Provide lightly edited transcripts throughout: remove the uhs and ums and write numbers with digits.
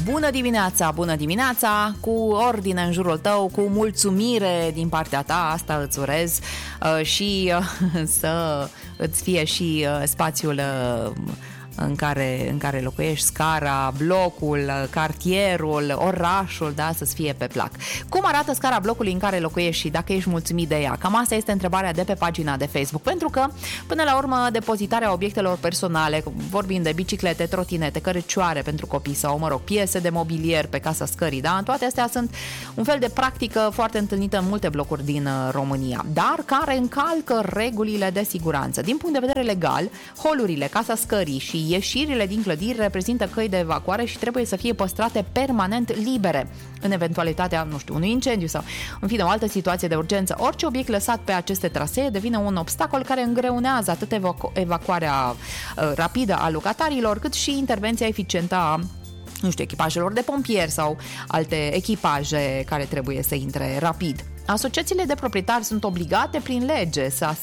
Bună dimineața, cu ordine în jurul tău, cu mulțumire din partea ta, asta îți urez și să îți fie și spațiul în care locuiești, scara, blocul, cartierul, orașul, da, să-ți fie pe plac. Cum arată scara blocului în care locuiești și dacă ești mulțumit de ea? Cam asta este întrebarea de pe pagina de Facebook, pentru că, până la urmă, depozitarea obiectelor personale, vorbind de biciclete, trotinete, cărăcioare pentru copii sau, piese de mobilier pe casa scării, da? Toate astea sunt un fel de practică foarte întâlnită în multe blocuri din România, dar care încalcă regulile de siguranță. Din punct de vedere legal, holurile, casa scării și ieșirile din clădiri reprezintă căi de evacuare și trebuie să fie păstrate permanent libere în eventualitatea, unui incendiu sau, în fine, o altă situație de urgență. Orice obiect lăsat pe aceste trasee devine un obstacol care îngreunează atât evacuarea rapidă a locatarilor, cât și intervenția eficientă a echipajelor de pompieri sau alte echipaje care trebuie să intre rapid. Asociațiile de proprietari sunt obligate prin lege să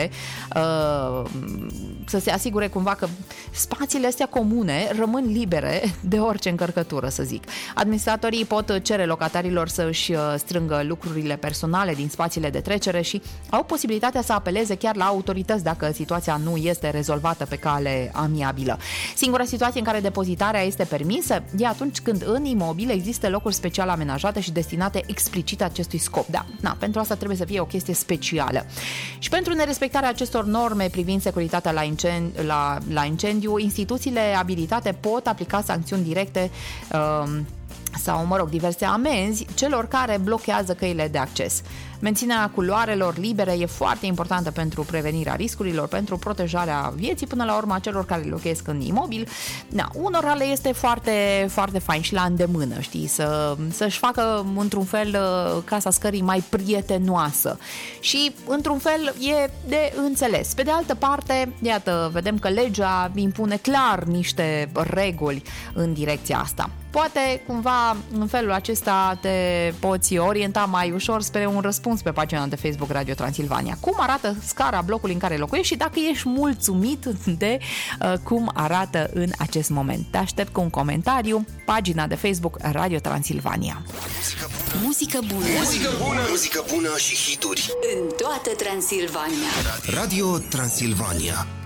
se asigure cumva că spațiile astea comune rămân libere de orice încărcătură, să zic. Administratorii pot cere locatarilor să își strângă lucrurile personale din spațiile de trecere și au posibilitatea să apeleze chiar la autorități dacă situația nu este rezolvată pe cale amiabilă. Singura situație în care depozitarea este permisă e atunci când în imobil există locuri special amenajate și destinate explicit acestui scop. Da, pentru asta trebuie să fie o chestie specială. Și pentru nerespectarea acestor norme privind securitatea la incendiu, instituțiile abilitate pot aplica sancțiuni directe sau, diverse amenzi celor care blochează căile de acces. Menținerea culoarelor libere e foarte importantă pentru prevenirea riscurilor, pentru protejarea vieții, până la urmă, a celor care locuiesc în imobil. Unora le este foarte, foarte fain și la îndemână, știi, să-și facă, într-un fel, casa scării mai prietenoasă. Și, într-un fel, e de înțeles. Pe de altă parte, iată, vedem că legea impune clar niște reguli în direcția asta. Poate, cumva, în felul acesta te poți orienta mai ușor spre un răspuns pe pagina de Facebook Radio Transilvania. Cum arată scara blocului în care locuiești și dacă ești mulțumit de cum arată în acest moment. Te aștept cu un comentariu, pagina de Facebook Radio Transilvania. Muzică bună. Muzică bună. Muzică bună și hituri. În toată Transilvania. Radio Transilvania.